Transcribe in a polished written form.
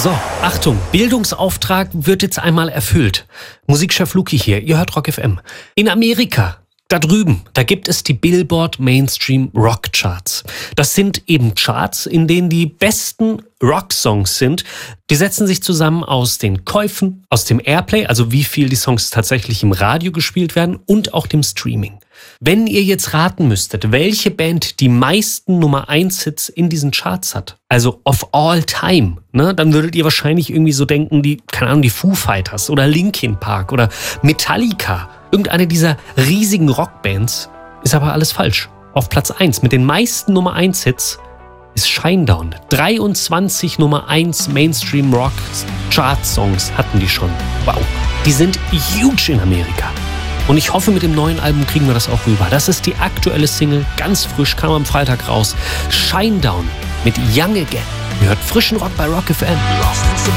So, Achtung, Bildungsauftrag wird jetzt einmal erfüllt. Musikchef Luki hier, ihr hört Rock FM. In Amerika, da drüben, da gibt es die Billboard Mainstream Rock Charts. Das sind eben Charts, in denen die besten Rock-Songs sind. Die setzen sich zusammen aus den Käufen, aus dem Airplay, also wie viel die Songs tatsächlich im Radio gespielt werden, und auch dem Streaming. Wenn ihr jetzt raten müsstet, welche Band die meisten Nummer-1-Hits in diesen Charts hat, also of all time, ne, dann würdet ihr wahrscheinlich irgendwie so denken, keine Ahnung, die Foo Fighters oder Linkin Park oder Metallica. Irgendeine dieser riesigen Rockbands. Ist aber alles falsch. Auf Platz 1 mit den meisten Nummer-1-Hits ist Shinedown. 23 Nummer-1 Mainstream-Rock-Chart-Songs hatten die schon. Wow. Die sind huge in Amerika. Und ich hoffe, mit dem neuen Album kriegen wir das auch rüber. Das ist die aktuelle Single, ganz frisch, kam am Freitag raus. Shinedown mit Young Again. Ihr hört frischen Rock bei Rock FM.